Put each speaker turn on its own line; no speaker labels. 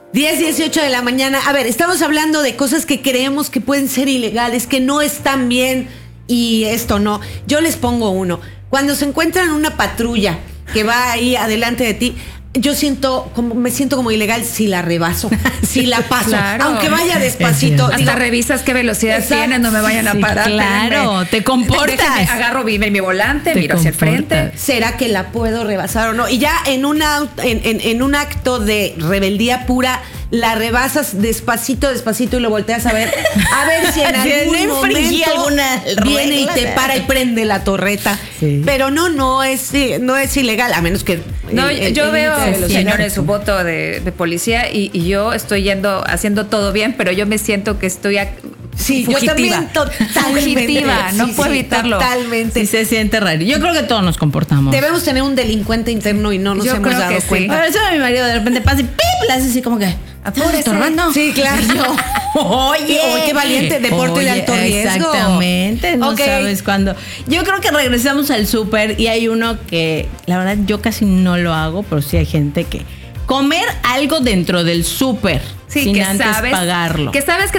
10:18 de la mañana. A ver, estamos hablando de cosas que creemos que pueden ser ilegales, que no están bien y esto no. Yo les pongo uno. Cuando se encuentran una patrulla que va ahí adelante de ti, me siento como ilegal si la rebaso, si la paso,
Claro.
aunque vaya despacito.
Hasta revisas qué velocidad tienen, no me vayan a parar.
Claro, te comportas.
Déjame, agarro bien mi volante, miro hacia el frente.
¿Será que la puedo rebasar o no? Y ya en un acto de rebeldía pura, la rebasas despacito y lo volteas a ver si en algún momento
alguna
viene y
regla.
te para y prende la torreta.
Sí.
Pero no es ilegal, a menos que...
No, yo veo,
señores,
señores, su voto de policía y yo estoy haciendo todo bien, pero yo me siento que estoy
Sí,
fugitiva.
yo también totalmente.
Fugitiva, no puedo evitarlo.
Totalmente.
Sí se siente raro. Yo creo que todos nos comportamos.
Debemos tener un delincuente interno y no nos
Yo
hemos
creo
dado
que sí.
cuenta.
Por eso mi marido de repente pasa y ¡pip! Le hace así como que...
Apúrese.
¿Estorbando?
Sí, claro.
Oye,
qué valiente, deporte de alto riesgo.
Exactamente, no
Ok.
sabes cuándo. Yo creo que regresamos al súper y hay uno que, la verdad, yo casi no lo hago, pero sí hay gente que comer algo dentro del súper
Sí,
sin
que
antes
sabes,
pagarlo.
que sabes que